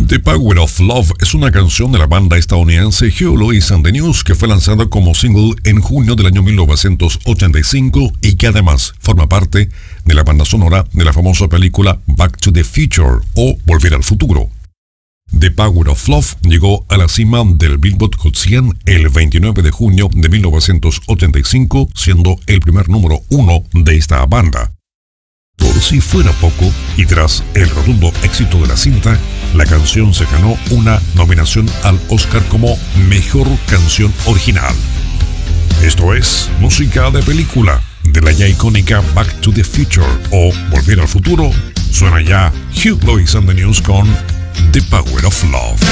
The Power of Love es una canción de la banda estadounidense Huey Lewis and the News que fue lanzada como single en junio del año 1985 y que además forma parte de la banda sonora de la famosa película Back to the Future o Volver al Futuro. The Power of Love llegó a la cima del Billboard Hot 100 el 29 de junio de 1985, siendo el primer número 1 de esta banda. Por si fuera poco, y tras el rotundo éxito de la cinta, la canción se ganó una nominación al Oscar como Mejor Canción Original. Esto es música de película de la ya icónica Back to the Future o Volver al Futuro. Suena ya Huey Lewis and the News con The Power of Love.